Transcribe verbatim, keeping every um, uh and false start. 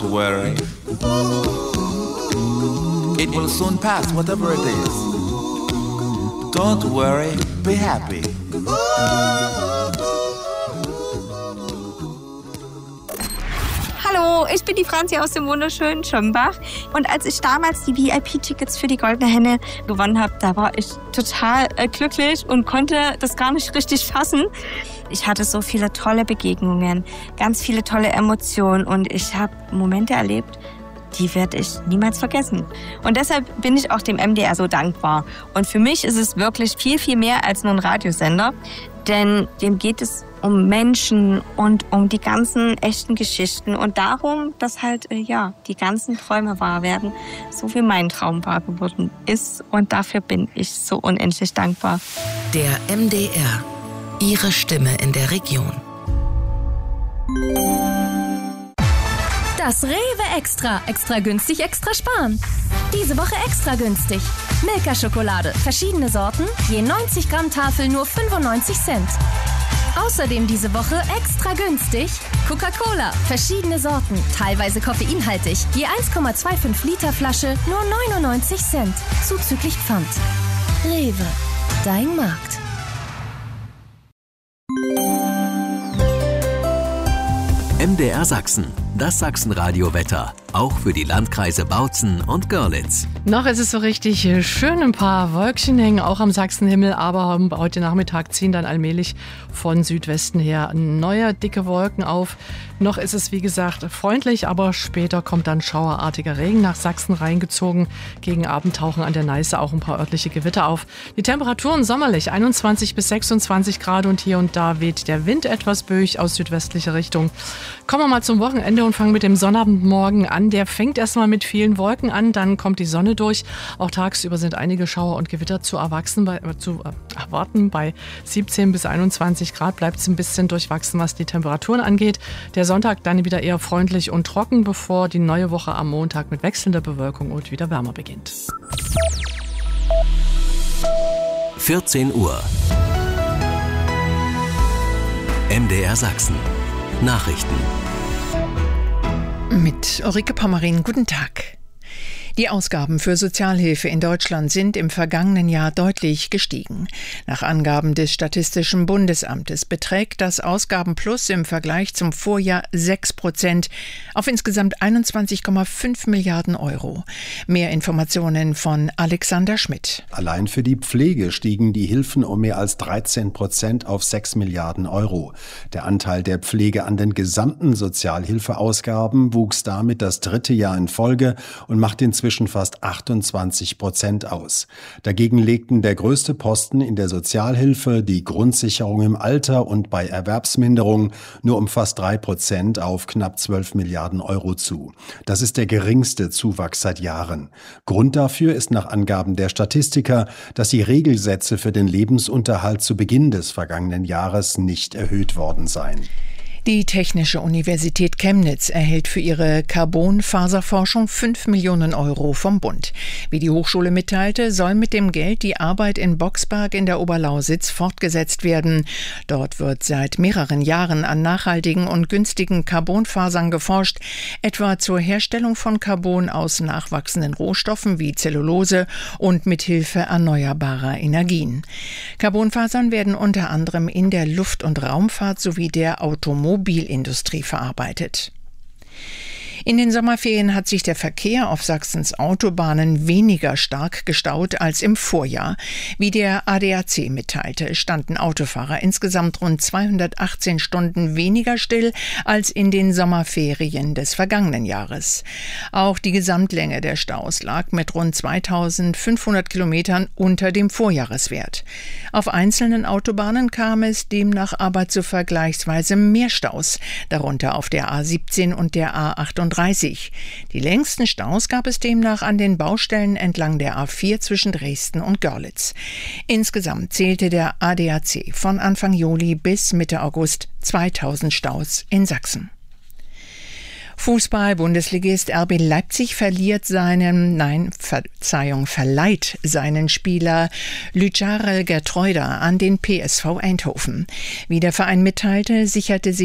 Worry. It will soon pass, whatever it is. Don't worry, be happy. Hallo, ich bin die Franzi aus dem wunderschönen Schömbach. Und als ich damals die V I P-Tickets für die Goldene Henne gewonnen habe, da war ich total äh, glücklich und konnte das gar nicht richtig fassen. Ich hatte so viele tolle Begegnungen, ganz viele tolle Emotionen und ich habe Momente erlebt, die werde ich niemals vergessen. Und deshalb bin ich auch dem M D R so dankbar. Und für mich ist es wirklich viel, viel mehr als nur ein Radiosender, denn dem geht es um Menschen und um die ganzen echten Geschichten und darum, dass halt, ja, die ganzen Träume wahr werden, so wie mein Traum wahr geworden ist. Und dafür bin ich so unendlich dankbar. Der M D R. Ihre Stimme in der Region. Das Rewe Extra. Extra günstig, extra sparen. Diese Woche extra günstig. Milka-Schokolade. Verschiedene Sorten. Je neunzig Gramm Tafel nur fünfundneunzig Cent. Außerdem diese Woche extra günstig. Coca-Cola. Verschiedene Sorten. Teilweise koffeinhaltig. Je eins Komma fünfundzwanzig Liter Flasche nur neunundneunzig Cent. Zuzüglich Pfand. Rewe. Dein Markt. M D R Sachsen, das Sachsenradio-Wetter, auch für die Landkreise Bautzen und Görlitz. Noch ist es so richtig schön, ein paar Wölkchen hängen auch am Sachsenhimmel, aber heute Nachmittag ziehen dann allmählich von Südwesten her neue dicke Wolken auf. Noch ist es, wie gesagt, freundlich, aber später kommt dann schauerartiger Regen nach Sachsen reingezogen. Gegen Abend tauchen an der Neiße auch ein paar örtliche Gewitter auf. Die Temperaturen sommerlich, einundzwanzig bis sechsundzwanzig Grad und hier und da weht der Wind etwas böig aus südwestlicher Richtung. Kommen wir mal zum Wochenende und fangen mit dem Sonnabendmorgen an. Der fängt erstmal mit vielen Wolken an, dann kommt die Sonne durch. Auch tagsüber sind einige Schauer und Gewitter zu, erwachsen, bei, äh, zu äh, erwarten. Bei siebzehn bis einundzwanzig Grad bleibt es ein bisschen durchwachsen, was die Temperaturen angeht. Der Sonntag dann wieder eher freundlich und trocken, bevor die neue Woche am Montag mit wechselnder Bewölkung und wieder wärmer beginnt. vierzehn Uhr. M D R Sachsen. Nachrichten. Mit Ulrike Pommerin, guten Tag. Die Ausgaben für Sozialhilfe in Deutschland sind im vergangenen Jahr deutlich gestiegen. Nach Angaben des Statistischen Bundesamtes beträgt das Ausgabenplus im Vergleich zum Vorjahr sechs Prozent auf insgesamt einundzwanzig Komma fünf Milliarden Euro. Mehr Informationen von Alexander Schmidt. Allein für die Pflege stiegen die Hilfen um mehr als dreizehn Prozent auf sechs Milliarden Euro. Der Anteil der Pflege an den gesamten Sozialhilfeausgaben wuchs damit das dritte Jahr in Folge und macht inzwischen fast achtundzwanzig Prozent aus. Dagegen legten der größte Posten in der Sozialhilfe, die Grundsicherung im Alter und bei Erwerbsminderung nur um fast drei Prozent auf knapp zwölf Milliarden Euro zu. Das ist der geringste Zuwachs seit Jahren. Grund dafür ist nach Angaben der Statistiker, dass die Regelsätze für den Lebensunterhalt zu Beginn des vergangenen Jahres nicht erhöht worden seien. Die Technische Universität Chemnitz erhält für ihre Carbonfaserforschung fünf Millionen Euro vom Bund. Wie die Hochschule mitteilte, soll mit dem Geld die Arbeit in Boxberg in der Oberlausitz fortgesetzt werden. Dort wird seit mehreren Jahren an nachhaltigen und günstigen Carbonfasern geforscht, etwa zur Herstellung von Carbon aus nachwachsenden Rohstoffen wie Zellulose und mithilfe erneuerbarer Energien. Carbonfasern werden unter anderem in der Luft- und Raumfahrt sowie der Automobilindustrie Mobilindustrie verarbeitet. In den Sommerferien hat sich der Verkehr auf Sachsens Autobahnen weniger stark gestaut als im Vorjahr. Wie der A D A C mitteilte, standen Autofahrer insgesamt rund zweihundertachtzehn Stunden weniger still als in den Sommerferien des vergangenen Jahres. Auch die Gesamtlänge der Staus lag mit rund zweitausendfünfhundert Kilometern unter dem Vorjahreswert. Auf einzelnen Autobahnen kam es demnach aber zu vergleichsweise mehr Staus, darunter auf der A siebzehn und der A achtunddreißig. Die längsten Staus gab es demnach an den Baustellen entlang der A vier zwischen Dresden und Görlitz. Insgesamt zählte der A D A C von Anfang Juli bis Mitte August zweitausend Staus in Sachsen. Fußball-Bundesligist R B Leipzig verliert seinen, nein, Verzeihung, verleiht seinen Spieler Lütjarel Gertreuder an den P S V Eindhoven. Wie der Verein mitteilte, sicherte sich